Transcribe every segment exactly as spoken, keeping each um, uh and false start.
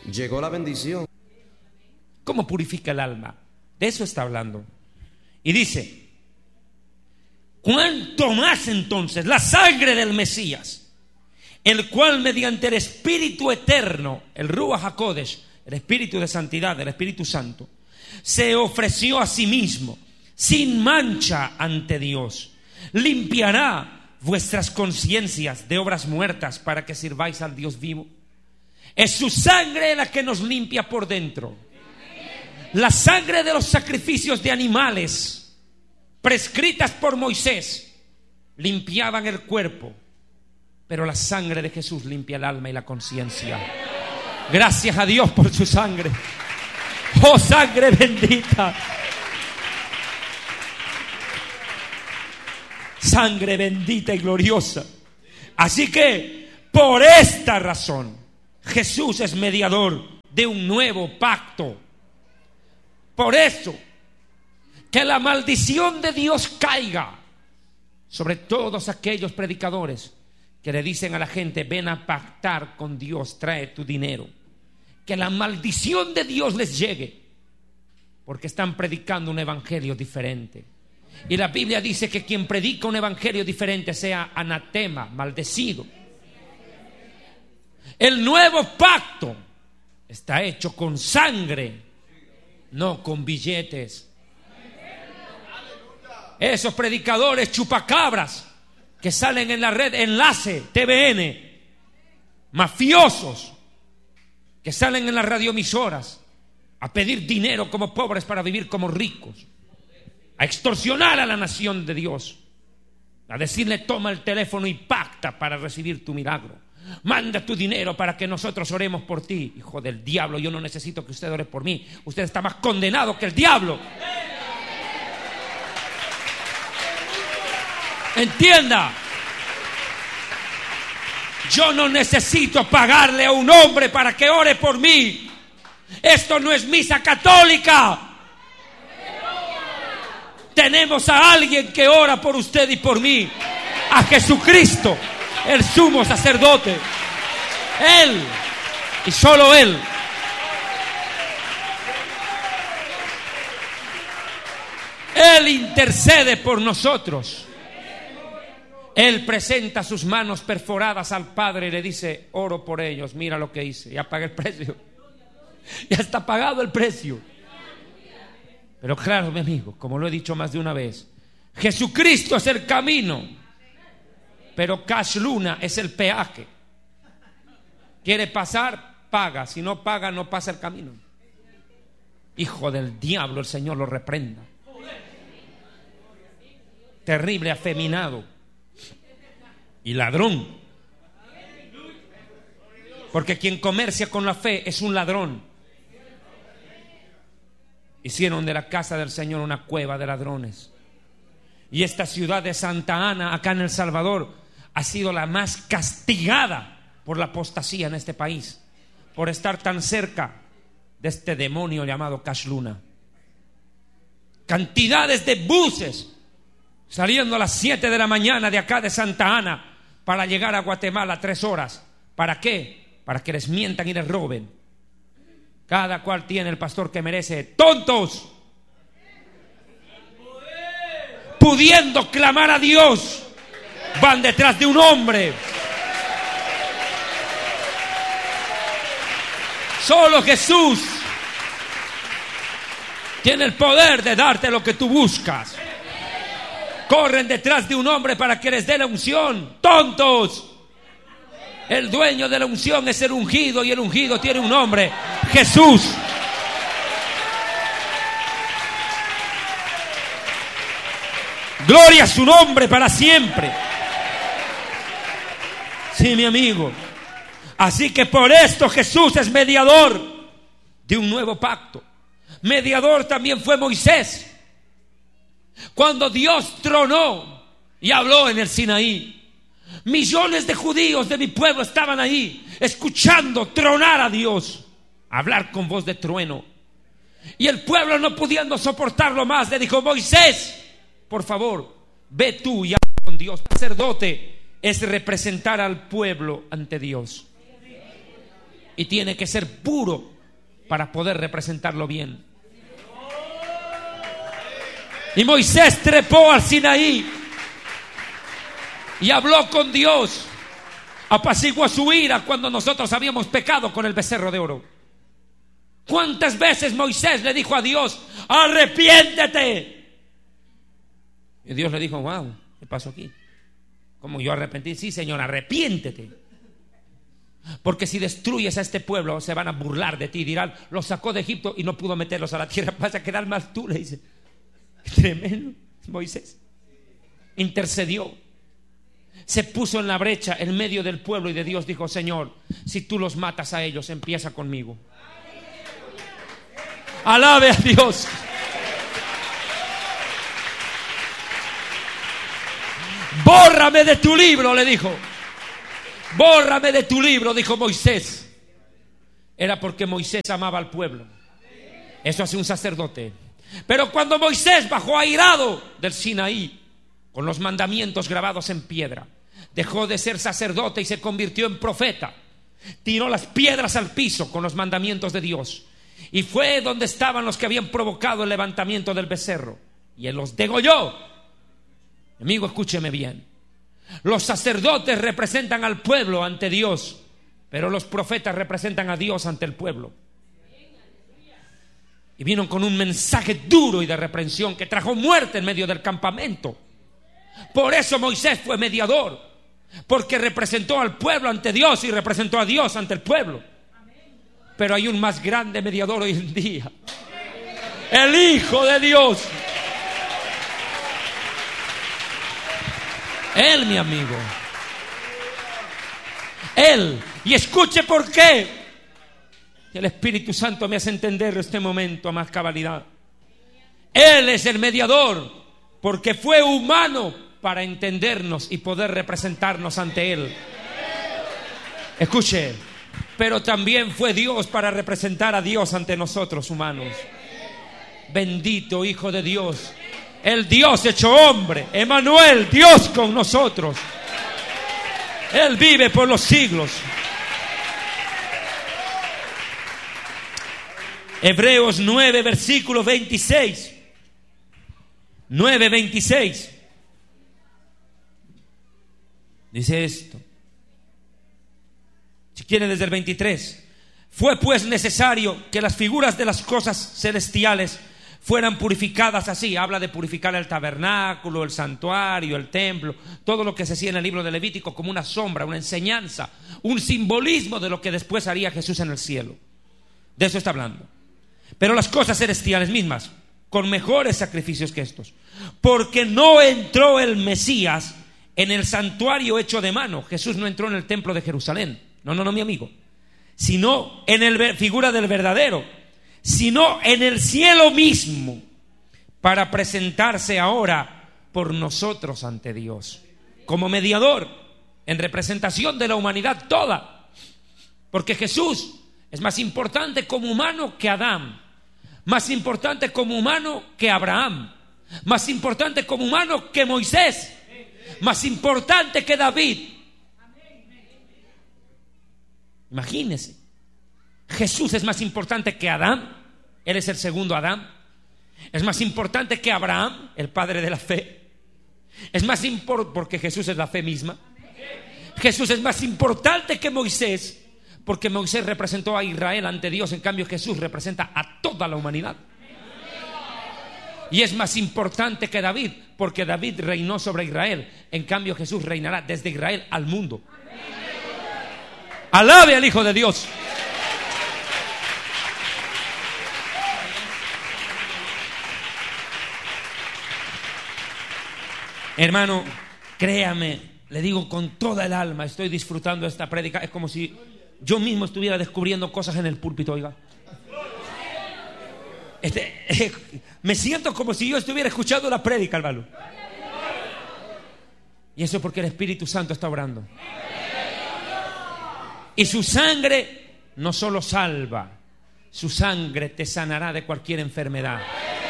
Llegó la bendición. ¿Cómo purifica el alma? De eso está hablando. Y dice: cuánto más entonces la sangre del Mesías, el cual mediante el Espíritu eterno, el Ruach HaKodesh, el Espíritu de santidad, el Espíritu Santo, se ofreció a sí mismo sin mancha ante Dios, limpiará vuestras conciencias de obras muertas para que sirváis al Dios vivo. Es su sangre la que nos limpia por dentro. La sangre de los sacrificios de animales prescritas por Moisés limpiaban el cuerpo, pero la sangre de Jesús limpia el alma y la conciencia. Gracias a Dios por su sangre. Oh, sangre bendita. Sangre bendita y gloriosa. Así que por esta razón Jesús es mediador de un nuevo pacto. Por eso, que la maldición de Dios caiga sobre todos aquellos predicadores que le dicen a la gente: ven a pactar con Dios, trae tu dinero. Que la maldición de Dios les llegue, porque están predicando un evangelio diferente. Y la Biblia dice que quien predica un evangelio diferente sea anatema, maldecido. El nuevo pacto está hecho con sangre, no con billetes. Esos predicadores chupacabras que salen en la red Enlace, T V N, mafiosos que salen en las radioemisoras a pedir dinero como pobres para vivir como ricos, a extorsionar a la nación de Dios, a decirle: toma el teléfono y pacta para recibir tu milagro. Manda tu dinero para que nosotros oremos por ti. Hijo del diablo, yo no necesito que usted ore por mí. Usted está más condenado que el diablo. Entienda. Yo no necesito pagarle a un hombre para que ore por mí. Esto no es misa católica. Tenemos a alguien que ora por usted y por mí. A Jesucristo, el sumo sacerdote. Él y solo Él. Él intercede por nosotros. Él presenta sus manos perforadas al Padre y le dice: oro por ellos, mira lo que hice. Ya pagué el precio. Ya está pagado el precio. Pero claro, mi amigo, como lo he dicho más de una vez, Jesucristo es el camino, pero Cash Luna es el peaje. Quiere pasar, paga. Si no paga, no pasa el camino. Hijo del diablo, el Señor lo reprenda. Terrible afeminado y ladrón. Porque quien comercia con la fe es un ladrón. Hicieron de la casa del Señor una cueva de ladrones. Y esta ciudad de Santa Ana, acá en El Salvador, ha sido la más castigada por la apostasía en este país, por estar tan cerca de este demonio llamado Cash Luna. Cantidades de buses saliendo a las siete de la mañana de acá de Santa Ana para llegar a Guatemala tres horas. ¿Para qué? Para que les mientan y les roben. Cada cual tiene el pastor que merece. ¡Tontos! Pudiendo clamar a Dios, van detrás de un hombre. Solo Jesús tiene el poder de darte lo que tú buscas. Corren detrás de un hombre para que les dé la unción. ¡Tontos! El dueño de la unción es el ungido, y el ungido tiene un nombre: Jesús. Gloria a su nombre para siempre. Sí, mi amigo. Así que por esto Jesús es mediador de un nuevo pacto. Mediador también fue Moisés. Cuando Dios tronó y habló en el Sinaí, millones de judíos de mi pueblo estaban ahí, escuchando tronar a Dios, hablar con voz de trueno. Y el pueblo, no pudiendo soportarlo más, le dijo: Moisés, por favor, ve tú y habla con Dios. El sacerdote es representar al pueblo ante Dios. y tiene que ser puro para poder representarlo bien. Y Moisés trepó al Sinaí y habló con Dios, apaciguó su ira cuando nosotros habíamos pecado con el becerro de oro. ¿Cuántas veces Moisés le dijo a Dios: arrepiéntete? Y Dios le dijo: wow, ¿qué pasó aquí? ¿Cómo yo arrepentí? Sí, Señor, arrepiéntete. Porque si destruyes a este pueblo, se van a burlar de ti. Dirán: los sacó de Egipto y no pudo meterlos a la tierra. Vas a quedar mal tú, le dice. Tremendo. Moisés intercedió, se puso en la brecha en medio del pueblo, y de Dios dijo: Señor, si tú los matas a ellos, empieza conmigo. Alabe a Dios. Bórrame de tu libro, le dijo. Bórrame de tu libro, dijo Moisés. Era porque Moisés amaba al pueblo. Eso hace un sacerdote. Pero cuando Moisés bajó airado del Sinaí con los mandamientos grabados en piedra, dejó de ser sacerdote y se convirtió en profeta. Tiró las piedras al piso con los mandamientos de Dios, y fue donde estaban los que habían provocado el levantamiento del becerro, y él los degolló. Amigo, escúcheme bien. Los sacerdotes representan al pueblo ante Dios, pero los profetas representan a Dios ante el pueblo. Y vino con un mensaje duro y de reprensión que trajo muerte en medio del campamento. Por eso Moisés fue mediador, porque representó al pueblo ante Dios y representó a Dios ante el pueblo. Pero hay un más grande mediador hoy en día: el Hijo de Dios. Él, mi amigo, Él. Y escuche por qué. El Espíritu Santo me hace entender este momento a más cabalidad. Él es el mediador, porque fue humano para entendernos y poder representarnos ante Él. Escuche, pero también fue Dios para representar a Dios ante nosotros humanos. Bendito Hijo de Dios, el Dios hecho hombre, Emmanuel, Dios con nosotros. Él vive por los siglos. Hebreos nueve, versículo veintiséis. nueve, veintiséis. Dice esto. Si quieren, desde el veintitrés. Fue pues necesario que las figuras de las cosas celestiales fueran purificadas así. Habla de purificar el tabernáculo, el santuario, el templo, todo lo que se hacía en el libro de Levítico, como una sombra, una enseñanza, un simbolismo de lo que después haría Jesús en el cielo. De eso está hablando. Pero las cosas celestiales mismas, con mejores sacrificios que estos, porque no entró el Mesías en el santuario hecho de mano. Jesús no entró en el templo de Jerusalén. No, no, no, mi amigo. Sino en el figura del verdadero, sino en el cielo mismo, para presentarse ahora por nosotros ante Dios, como mediador, en representación de la humanidad toda. Porque Jesús es más importante como humano que Adán, más importante como humano que Abraham, más importante como humano que Moisés, más importante que David. Imagínense, Jesús es más importante que Adán. Él es el segundo Adán. Es más importante que Abraham, el padre de la fe. Es más importante porque Jesús es la fe misma. Jesús es más importante que Moisés, porque Moisés representó a Israel ante Dios. En cambio, Jesús representa a toda la humanidad. Y es más importante que David, porque David reinó sobre Israel. En cambio, Jesús reinará desde Israel al mundo. Alabe al Hijo de Dios. Hermano, créame, le digo con toda el alma, estoy disfrutando esta prédica. Es como si yo mismo estuviera descubriendo cosas en el púlpito, oiga. Este, eh, me siento como si yo estuviera escuchando la prédica, hermano. Y eso es porque el Espíritu Santo está obrando. Y su sangre no solo salva, su sangre te sanará de cualquier enfermedad.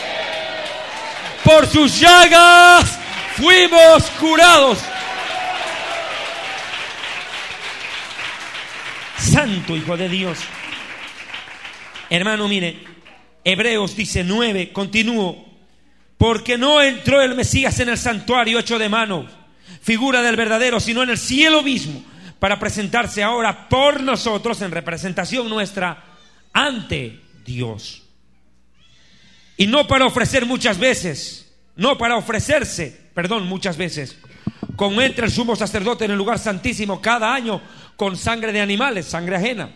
Por sus llagas fuimos curados. santo Hijo de Dios. Hermano, mire, Hebreos dice nueve, continúo. Porque no entró el Mesías en el santuario hecho de mano, figura del verdadero, sino en el cielo mismo, para presentarse ahora por nosotros en representación nuestra ante Dios. Y no para ofrecer muchas veces, no para ofrecerse, perdón, muchas veces, como entra el sumo sacerdote en el lugar santísimo cada año con sangre de animales, sangre ajena.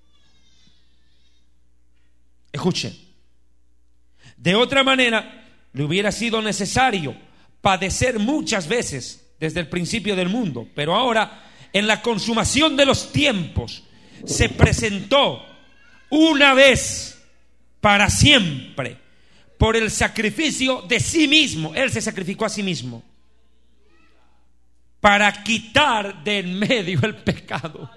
Escuchen, de otra manera le hubiera sido necesario padecer muchas veces desde el principio del mundo, pero ahora, en la consumación de los tiempos, se presentó una vez para siempre por el sacrificio de sí mismo. Él se sacrificó a sí mismo para quitar de en medio el pecado,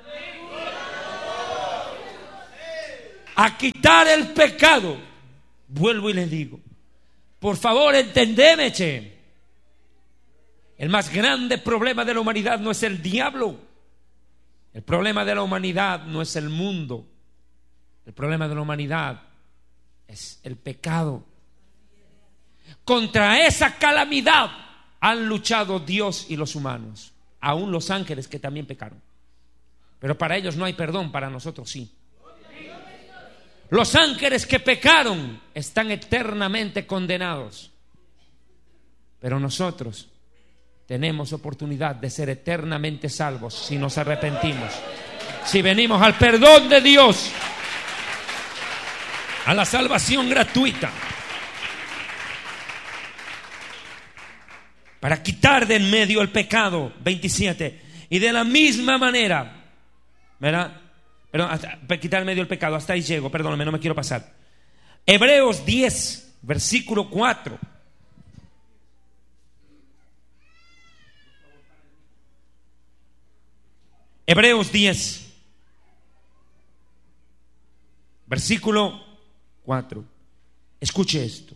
a quitar el pecado. Vuelvo y les digo, por favor, entendeme, che. El más grande problema de la humanidad no es el diablo. El problema de la humanidad no es el mundo. El problema de la humanidad es el pecado. Contra esa calamidad han luchado Dios y los humanos, aún los ángeles que también pecaron. Pero para ellos no hay perdón, para nosotros sí. Los ángeles que pecaron están eternamente condenados. Pero nosotros tenemos oportunidad de ser eternamente salvos si nos arrepentimos, si venimos al perdón de Dios, a la salvación gratuita, para quitar de en medio el pecado. veintisiete. Y de la misma manera, ¿verdad? Perdón, hasta, para quitar en medio el pecado, hasta ahí llego, perdóname, no me quiero pasar. Hebreos diez, versículo cuatro. Hebreos diez, versículo cuatro. Escuche esto.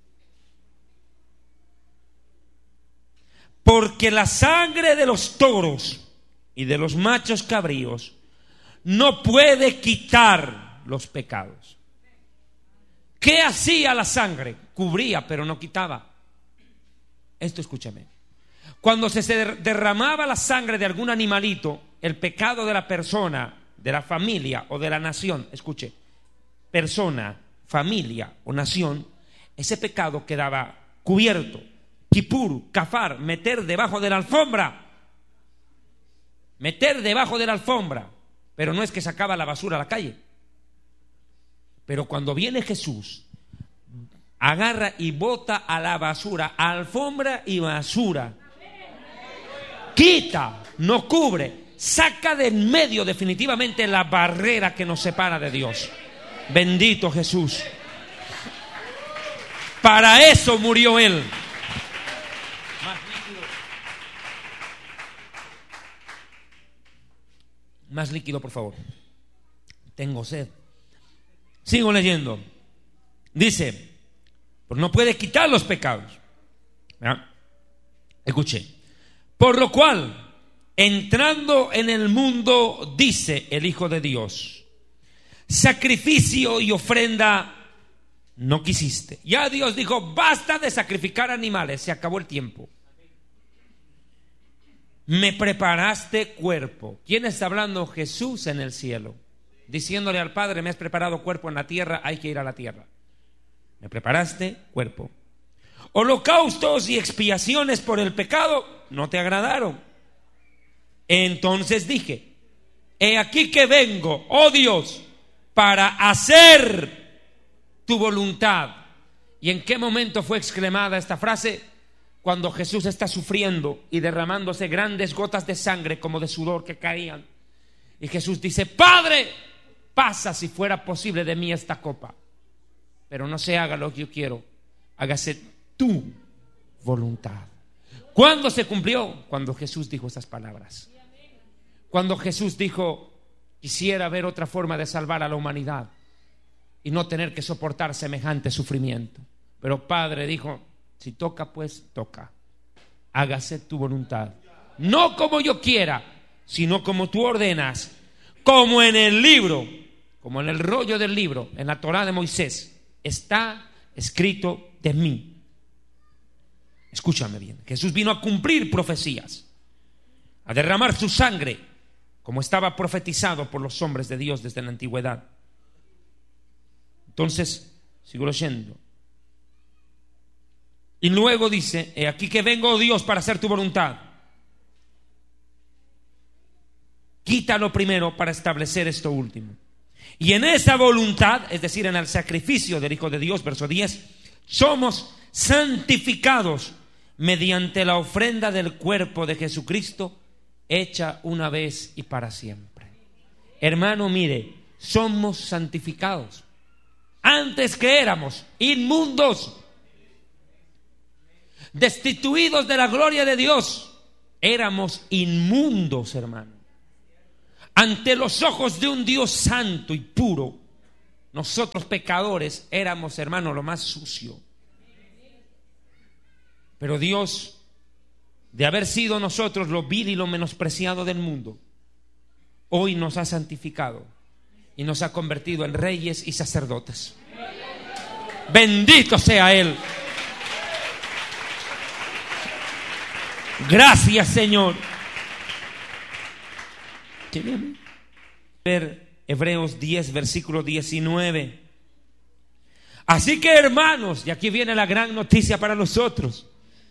Porque la sangre de los toros y de los machos cabríos no puede quitar los pecados. ¿Qué hacía la sangre? Cubría, pero no quitaba. Esto escúchame. Cuando se derramaba la sangre de algún animalito, el pecado de la persona, de la familia o de la nación, escuche, persona, familia o nación, ese pecado quedaba cubierto. Kipur, kafar, meter debajo de la alfombra. Meter debajo de la alfombra. Pero no es que sacaba la basura a la calle. Pero cuando viene Jesús, agarra y bota a la basura, alfombra y basura. Quita, no cubre, saca de en medio definitivamente la barrera que nos separa de Dios. Bendito Jesús. Para eso murió Él. Más líquido. Más líquido, por favor. Tengo sed. Sigo leyendo. Dice, pues no puede quitar los pecados. ¿Verdad? Escuche. Por lo cual, entrando en el mundo, dice el Hijo de Dios, sacrificio y ofrenda no quisiste. Ya Dios dijo, basta de sacrificar animales, se acabó el tiempo. Me preparaste cuerpo. ¿Quién está hablando? Jesús en el cielo, diciéndole al Padre, me has preparado cuerpo en la tierra, hay que ir a la tierra. Me preparaste cuerpo. Holocaustos y expiaciones por el pecado no te agradaron. Entonces dije, he aquí que vengo, oh Dios, para hacer tu voluntad. ¿Y en qué momento fue exclamada esta frase? Cuando Jesús está sufriendo y derramándose grandes gotas de sangre como de sudor que caían. Y Jesús dice, Padre, pasa si fuera posible de mí esta copa, pero no se haga lo que yo quiero, hágase tu voluntad. ¿Cuándo se cumplió? Cuando Jesús dijo estas palabras. Cuando Jesús dijo, quisiera ver otra forma de salvar a la humanidad y no tener que soportar semejante sufrimiento. Pero Padre dijo, si toca, pues toca. Hágase tu voluntad. No como yo quiera, sino como tú ordenas. como en el libro, como en el rollo del libro, en la Torá de Moisés, está escrito de mí. Escúchame bien, Jesús vino a cumplir profecías, a derramar su sangre, como estaba profetizado por los hombres de Dios desde la antigüedad. Entonces, sigo leyendo. Y luego dice, he aquí que vengo, oh Dios, para hacer tu voluntad. Quítalo primero para establecer esto último. Y en esa voluntad, es decir, en el sacrificio del Hijo de Dios, verso diez, somos santificados mediante la ofrenda del cuerpo de Jesucristo, hecha una vez y para siempre. Hermano, mire, somos santificados. Antes que éramos inmundos, destituidos de la gloria de Dios, éramos inmundos, hermano. Ante los ojos de un Dios santo y puro, nosotros pecadores éramos, hermano, lo más sucio. Pero Dios, de haber sido nosotros lo vil y lo menospreciado del mundo, hoy nos ha santificado y nos ha convertido en reyes y sacerdotes. Bendito sea Él. Gracias, Señor. Ver Hebreos diez, versículo diecinueve. Así que, hermanos, y aquí viene la gran noticia para nosotros,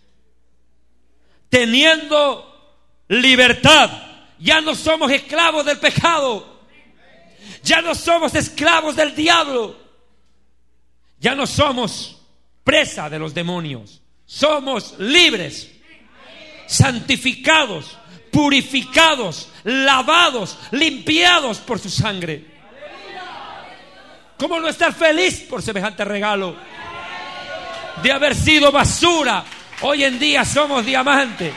teniendo libertad, ya no somos esclavos del pecado, ya no somos esclavos del diablo, ya no somos presa de los demonios, somos libres, santificados, purificados, lavados, limpiados por su sangre. ¿Cómo no estar feliz por semejante regalo? De haber sido basura, hoy en día somos diamante.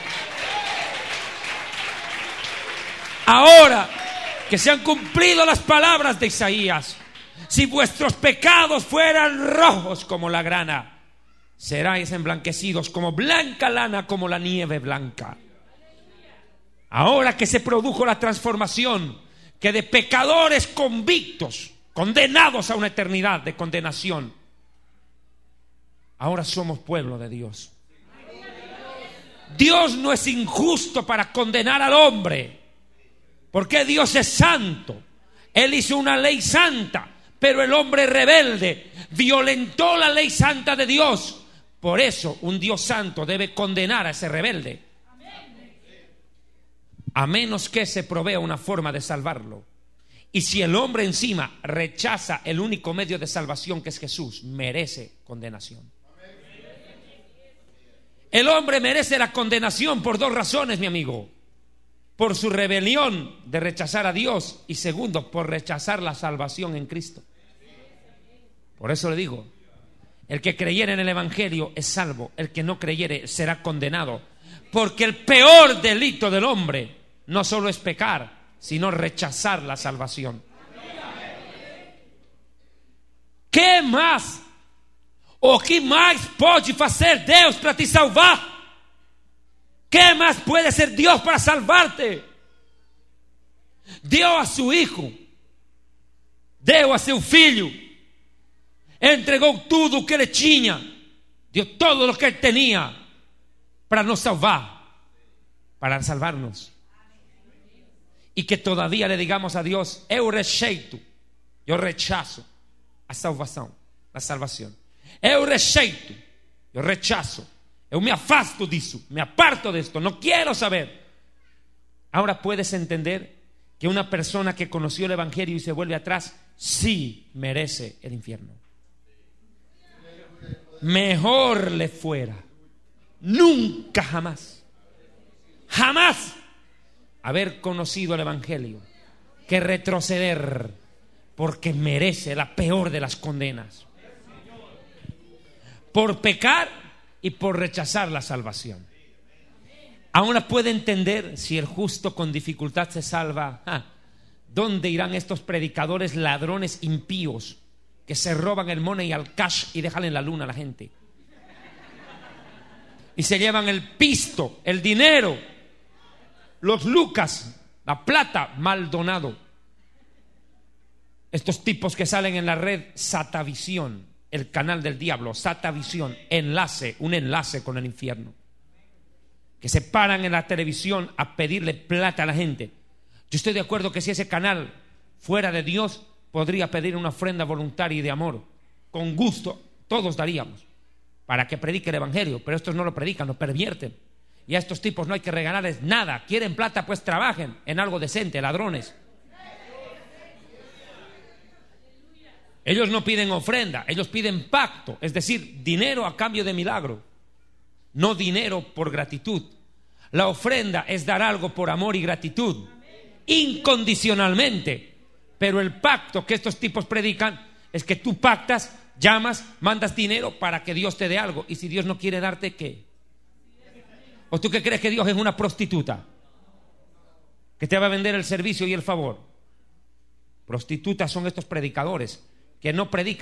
Ahora que se han cumplido las palabras de Isaías, si vuestros pecados fueran rojos como la grana, seráis emblanquecidos como blanca lana, como la nieve blanca. Ahora que se produjo la transformación, que de pecadores convictos, condenados a una eternidad de condenación, ahora somos pueblo de Dios. Dios no es injusto para condenar al hombre, porque Dios es santo. Él hizo una ley santa, pero el hombre rebelde violentó la ley santa de Dios. Por eso un Dios santo debe condenar a ese rebelde, a menos que se provea una forma de salvarlo. Y si el hombre encima rechaza el único medio de salvación, que es Jesús, merece condenación. El hombre merece la condenación por dos razones, mi amigo: por su rebelión de rechazar a Dios, y segundo, por rechazar la salvación en Cristo. Por eso le digo, el que creyere en el Evangelio es salvo, el que no creyere será condenado, porque el peor delito del hombre no solo es pecar, sino rechazar la salvación. Que mais? O que mais pode fazer Deus para te salvar? Que mais puede ser Dios para salvarte? Deu a su hijo, deu a seu filho, entregou tudo o que ele tinha, deu todo o que ele tenía para nos salvar, para salvarnos. Y que todavía le digamos a Dios: eu rejeito, yo rechazo a salvación, la salvación. Eu rejeito, yo rechazo, eu me afasto disso, me aparto de esto, no quiero saber. Ahora puedes entender que una persona que conoció el Evangelio y se vuelve atrás, sí merece el infierno. Mejor le fuera nunca jamás, jamás haber conocido el Evangelio que retroceder, porque merece la peor de las condenas, por pecar y por rechazar la salvación. Ahora puede entender, si el justo con dificultad se salva, ah, ¿dónde irán estos predicadores ladrones impíos que se roban el money al cash y dejan en la luna a la gente? Y se llevan el pisto, el dinero, los lucas, la plata mal donado. Estos tipos que salen en la red Satavisión, el canal del diablo, Satavisión, enlace, un enlace con el infierno, que se paran en la televisión a pedirle plata a la gente. Yo estoy de acuerdo que si ese canal fuera de Dios, podría pedir una ofrenda voluntaria y de amor. Con gusto, todos daríamos, para que predique el evangelio, pero estos no lo predican, lo pervierten. Y a estos tipos no hay que regalarles nada. Quieren plata, pues trabajen en algo decente, ladrones. Ellos no piden ofrenda, ellos piden pacto, es decir, dinero a cambio de milagro, no dinero por gratitud. La ofrenda es dar algo por amor y gratitud, incondicionalmente. Pero el pacto que estos tipos predican es que tú pactas, llamas, mandas dinero para que Dios te dé algo. Y si Dios no quiere darte, ¿qué? ¿O tú qué crees, que Dios es una prostituta que te va a vender el servicio y el favor? Prostitutas son estos predicadores que no predican